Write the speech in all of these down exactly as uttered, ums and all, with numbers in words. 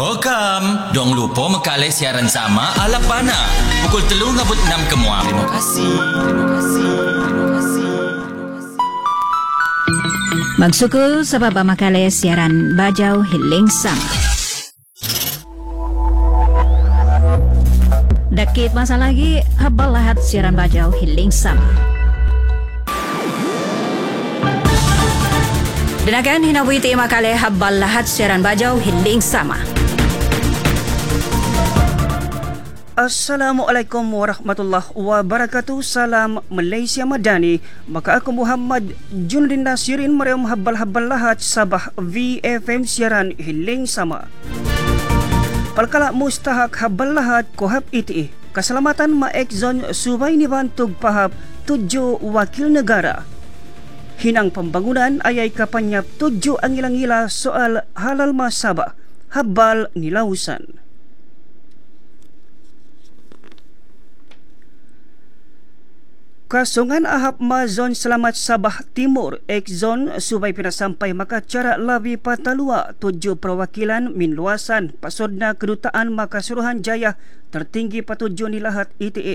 Okam, dong lupa mekale siaran sama ala pana. Pukul telu ngabut enam kemuang. Terima kasih. Terima kasih. Terima kasih. Magsukul sa baba makale siaran Bajau Hiling Sama. Dakit masa lagi habal lahat siaran Bajau Hiling Sama. Dinakan hinawiti makale habal lahat siaran Bajau Hiling Sama. Assalamualaikum warahmatullahi wabarakatuh. Salam Malaysia Madani. Maka aku Muhammad Junudin Nasirin Mariam habal-habal lahat Sabah V F M siaran Hiling Sama. Palkala mustahak habal lahat kohab iti. Keselamatan maek zon subay ni bantug pahap tujuh wakil negara. Hinang pembangunan ayay kapanyap tujuh ang ilang-ila soal halal masabah. Habal nilausan. Kasungan ahap ma zon Selamat Sabah Timur, ek zon subay pinasampay maka cara labi patalua tujuh perwakilan min luasan pasodna kedutaan maka Suruhanjaya tertinggi patujuh ni lahat I T A.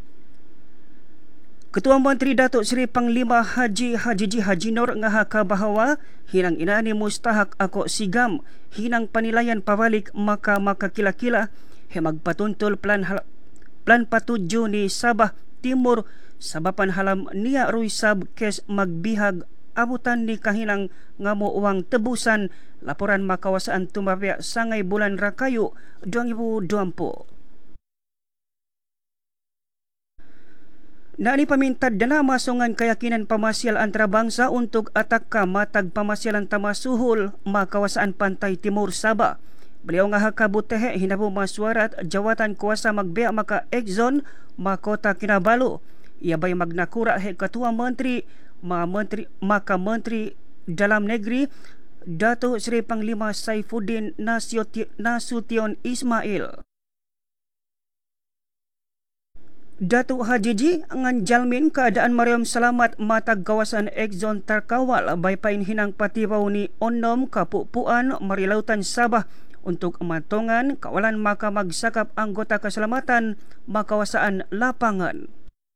Ketua Menteri Datuk Seri Panglima Haji Haji Haji Nur ngahaka bahawa hinang inani mustahak ako sigam hinang panilaian pabalik maka maka kila-kila he magpatuntul plan hal, plan patujuh ni Sabah Timur sabapan halam niya ruisab kes magbihag abutan ni kahinang ngamo uang tebusan laporan makawasaan tumabya sangay bulan Rakayu dua ribu dua puluh. Nani pamintad dana masongan keyakinan pamasyal antarabangsa untuk ataka matag pamasyalan tamasuhul makawasaan pantai timur Sabah. Beliau ngahakabutehe hinabu maswarat jawatan kuasa magbea maka Exxon makota Kinabalu. Ia bay magnakura he Ketua Menteri ma menteri maka Menteri Dalam Negeri Datuk Seri Panglima Saifuddin Nasution Ismail. Datuk Haji ngan jalmin keadaan Mariam selamat matag kawasan Exxon terkawal bay pain hinang patibaw ni Onom Kapupuan Marilautan Sabah untuk ematongan kawalan maka magsakap anggota keselamatan makawasaan lapangan.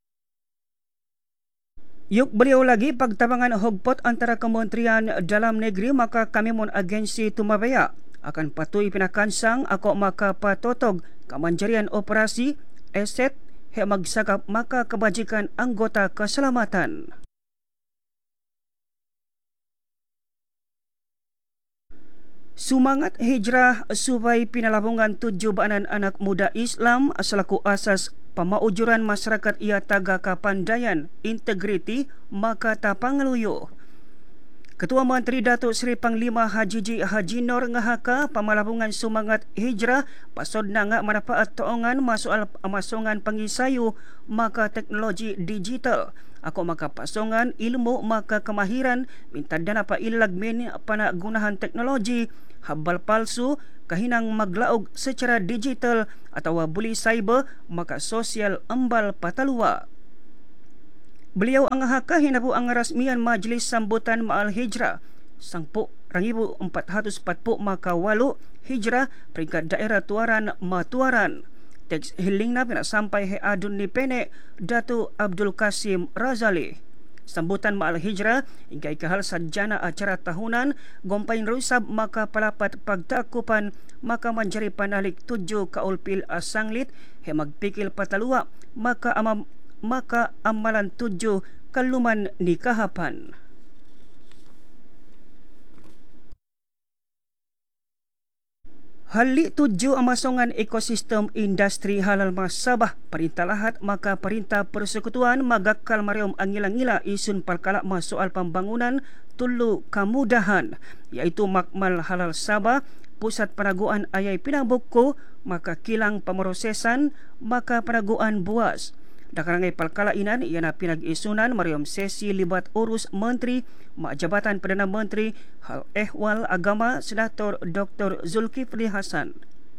Yuk beliau lagi pagtabangan hogpot antara Kementerian Dalam Negeri maka kami mon agensi tumabaya akan patuhi pinakansang ako maka patotog kamanjarian operasi eset he magsakap maka kebajikan anggota keselamatan. Sumangat hijrah subay pinalabungan tujuh baanan anak muda Islam selaku asas pamaujuran masyarakat ia taga kapandayan integriti maka tapangaluyo. Ketua Menteri Datuk Seri Panglima Haji Haji Nur ngahaka pamalabungan sumangat hijrah pasod na nga manapaat toongan masoal masongan pangisayu maka teknologi digital. Ako maka pasongan ilmu maka kemahiran minta dana pa ilagmin panagunahan teknologi habal palsu kahinang maglaog secara digital atau buli cyber maka sosial embal patalua. Beliau ang haka hinabu ang rasmian Majlis Sambutan Maal Hijrah sangpo rangibu empat ratus empat puluh maka walu hijrah peringkat daerah Tuaran Matuaran. Teks hiling na pinasampay he adun ni Pene Datu Abdul Kasim Razali. Sambutan Maal Hijrah hingga ikahal sajana acara tahunan gompain rusab maka palapat pagtakupan maka manjari panalik tujuh kaulpil asanglit he magpikil patalua maka amam maka amalan tujuh kaluman ni kahapan. Hali tujuh amasongan ekosistem industri halal masabah perintah lahat maka perintah persekutuan magakal mariom angila-ngila isun palkala masoal pembangunan tulu kemudahan iaitu makmal halal Sabah pusat peraguan ayai pinambuko maka kilang pemrosesan maka peraguan buas. Dakarangay palkala inan iana pinag-isunan mariom sesi libat urus menteri mak Jabatan Perdana Menteri Hal Ehwal Agama Senator Doktor Zulkifli Hasan.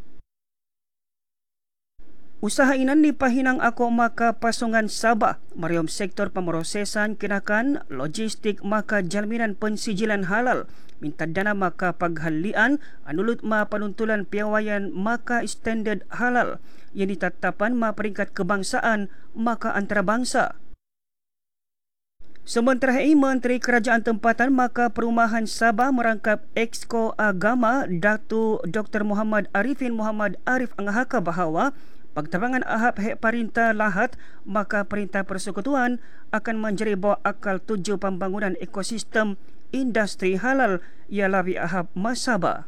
Usaha inan dipahinang ako maka pasongan Sabah mariom sektor pemrosesan kinakan logistik maka jaminan pensijilan halal minta dana maka paghalian anulut ma panuntulan piawayan maka standard halal yang ditatapan ma peringkat kebangsaan maka antarabangsa. Sementara ini, Menteri Kerajaan Tempatan Maka Perumahan Sabah merangkap Exco Agama Datu Doktor Muhammad Arifin Muhammad Arif angahaka bahawa pagtabangan ahap hek perintah lahat maka perintah persekutuan akan menjadi bawa akal tuju pembangunan ekosistem industri halal ia labi ahap Masabah.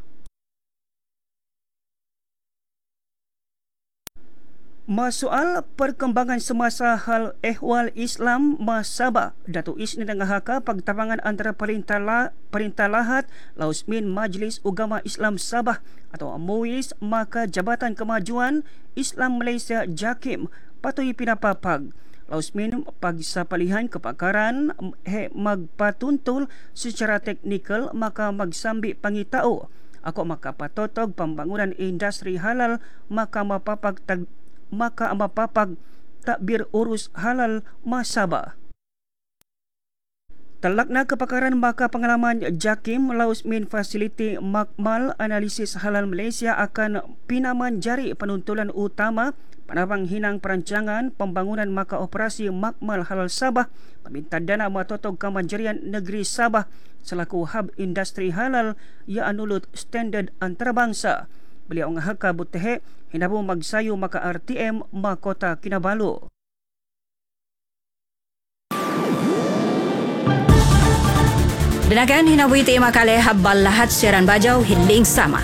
Masoal perkembangan semasa hal ehwal Islam Masabah, Datuk Isnin Angahaka pagtabangan antara perintah, la, perintah lahat Lausmin Majlis Ugama Islam Sabah atau M U I S maka Jabatan Kemajuan Islam Malaysia JAKIM patui pinapapag. Lausmin pagsa palihan kepakaran he magpatuntul secara teknikal maka magsambi pangitao. Ako maka patotog pembangunan industri halal maka mapapag tag maka mapapag takbir urus halal Masabah. Telakna kepakaran maka pengalaman JAKIM Lausmin Facility Makmal Analisis Halal Malaysia akan pinaman jari penuntulan utama panabang hinang perancangan pembangunan maka operasi Makmal Halal Sabah meminta dana matotog Kementerian Negeri Sabah selaku hub industri halal ia anulut standard antarabangsa. Beliau ngahaka butehe hinabu magsayo maka R T M Makota Kinabalu. Denakan hinabu iti makale habal lahat siaran Bajau hiling sama.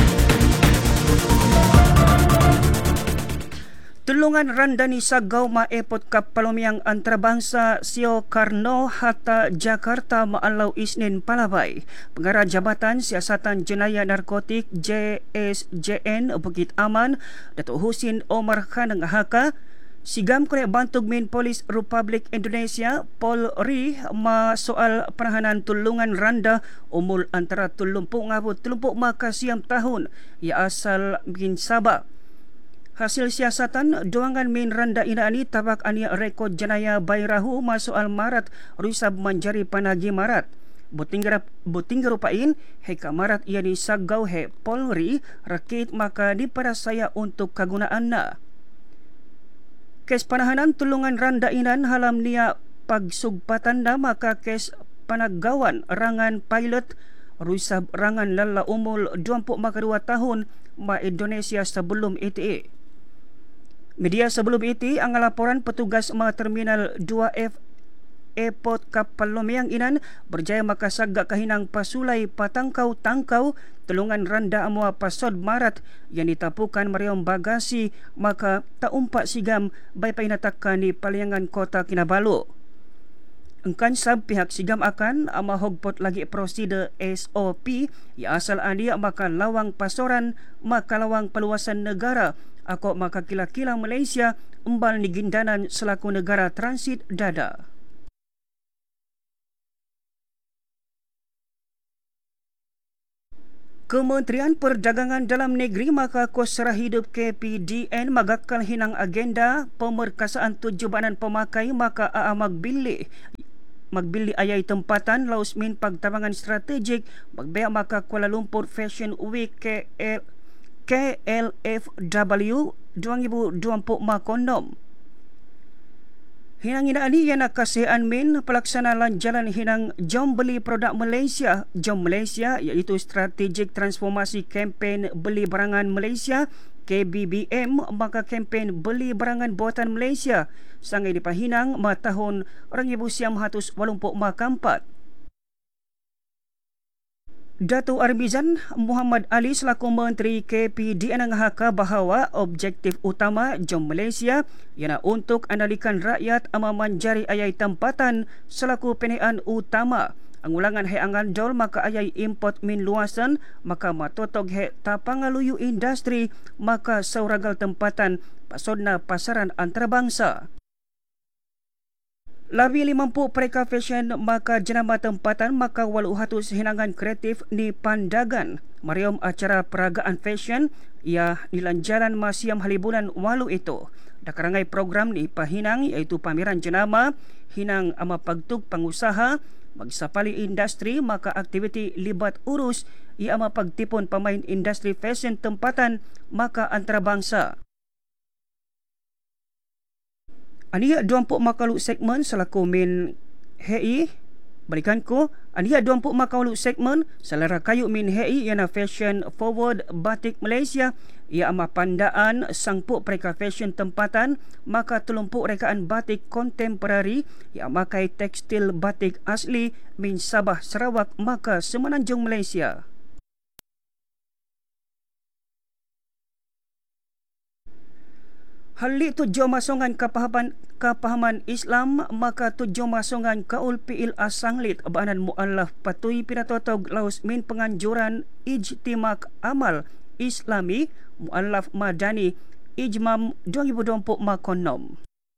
Tulungan randani Sagau maepot kapalomiang antarabangsa Sio Karno hatta Jakarta maalau Isnin Palabay. Pengarah Jabatan Siasatan Jenayah Narkotik J S J N Bukit Aman Datuk Husin Omar Khan ngahaka sigam kone bantug min Polis Republik Indonesia Polri ma soal penahanan tulungan randa umur antara tulumpu ngabut tulumpu maka siam tahun ia asal min Sabah. Hasil siasatan doangan min randa ina ani tabak ania rekod jenayah bayrahu masoal marat rusab menjadi panagi marat. Butinggar butinggar rupain he kamarat ia ni Sagau he Polri rakit maka diperasaya untuk kagunaan na. Kes panahanan tulungan randa inan halam nia pagsugpatan na maka kes panagawan rangan pilot rusab rangan lala umul dua puluh maka dua tahun ma Indonesia sebelum I T A. Media sebelum itu ang laporan petugas mga Terminal dua F Airport Kapalomiang inan berjaya makasagga kahinang pasulay patangkaw-tangkaw tulungan randa amua pasod marat yang ditapukan mariong bagasi maka taumpa sigam bay painatakan ni Paliangan Kota Kinabalu. Engkan sab pihak sigam akan ama hogpot lagi prosedur S O P ya asal adia maka lawang pasoran maka lawang peluasan negara ako maka kila-kila Malaysia embal ni gindanan selaku negara transit dada. Kementerian Perdagangan Dalam Negeri maka kos serah hidup K P D N magakal hinang agenda pemerkasaan tujuh banan pemakai maka aa magbili magbili ayay tempatan Lausmin pagtabangan strategik magbaya maka Kuala Lumpur Fashion Week K L K L F W dua ribu dua puluh makondom. Hinang ina ani yang nakasihan min pelaksanaan jalan hinang Jom Beli Produk Malaysia Jom Malaysia iaitu strategik transformasi kempen Beli Barangan Malaysia K B B M maka kempen Beli Barangan Buatan Malaysia sangai dipahinang ma tahun dua ribu sembilan ratus lapan puluh makampat. Datuk Arbizan Muhammad Ali selaku Menteri K P D N ngahaka bahawa objektif utama Jom Malaysia ialah untuk analikan rakyat ama manjari ayai tempatan selaku penean utama. Angulangan he angan dol maka ayai import min luasan maka matotog he tapangaluyu industri maka sauragal tempatan pasodna pasaran antarabangsa. Labi lima puluh pereka fashion maka jenama tempatan maka walau hatus hinangan kreatif ni Pandagan. Mariam acara peragaan fashion ia nilanjaran masiam halibunan walu itu. Dakarangai program ni pahinang iaitu pameran jenama, hinang ama pagtug pangusaha, magsapali industri maka aktiviti libat urus ia mapagtipon pamain industri fashion tempatan maka antarabangsa. Aniya duampu makalu segmen selaku min hei. Balikan ko, aniya duampu makalu segmen salara kayu min hei yana fashion forward batik Malaysia. Ia ama pandaan sangpu mereka fashion tempatan maka telumpu rekaan batik kontemporari ia makai tekstil batik asli min Sabah Sarawak maka Semenanjung Malaysia. Hali tujuh masongan kepahaman kepahaman Islam maka tujuh masongan kaul piil asanglit baanan muallaf patui pinatotog laus min penganjuran ijtimak amal Islami muallaf madani ijmam dua ribu dua puluh makonom.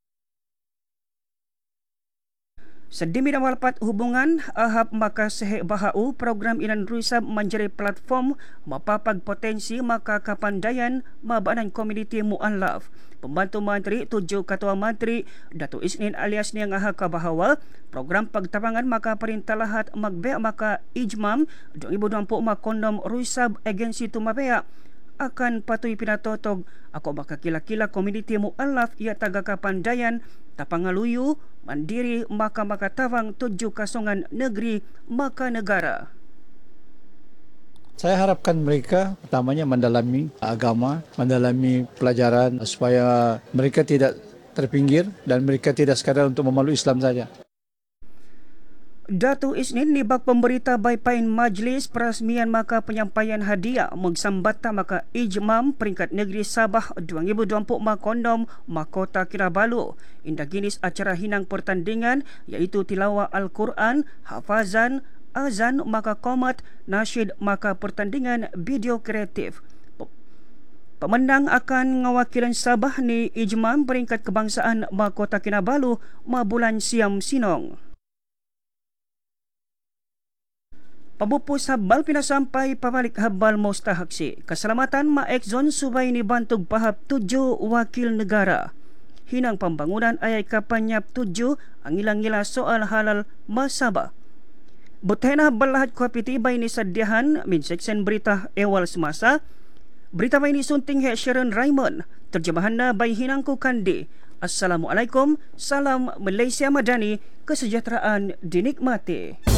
Sedemi nawalpat hubungan ahap maka sehe bahau program inan rusab menjadi platform mapapag potensi maka kapandaian mabaanan komuniti muallaf. Pembantu Menteri tujuh Ketua Menteri Datuk Isnin alias Niang Aha kabahawa program pagtabangan maka perintah lahat magbea maka ijmam dua ribu dua puluh makondom rusab agensi tumabea akan patui pinatotog ako baka kila-kila komuniti muallaf ia taga kapandayan tapangaluyu mandiri maka makatawang tujuh kasongan negeri maka negara. Saya harapkan mereka pertamanya mendalami agama, mendalami pelajaran supaya mereka tidak terpinggir dan mereka tidak sekadar untuk memeluk Islam saja. Datuk Isnin nibak pemberita baipain Majlis Perasmian maka penyampaian hadiah megsambata maka ijmam peringkat negeri Sabah dua ribu dua puluh makondom Makota Kinabalu. Indah ginis acara hinang pertandingan iaitu tilawah Al-Quran, hafazan, azan maka komat, nasyid maka pertandingan video kreatif. Pemenang akan ngawakilan Sabah ni ijmam peringkat kebangsaan Makota Kinabalu mabulan siam sinong. Pabupus habal pinasampai pabalik habal mustahaksi. Keselamatan Maek Zon subay ni bantog pahap tujuh wakil negara. Hinang pembangunan ayay kapanyap tujuh ang ilang-ila soal halal masaba. Butena balahat ko pitibay ni sadyahan min seksen berita ewal semasa. Berita may ni sunting he Sharon Raymond. Terjemahan na bay Hinang ko kandi. Assalamualaikum. Salam Malaysia Madani. Kesejahteraan dinikmati.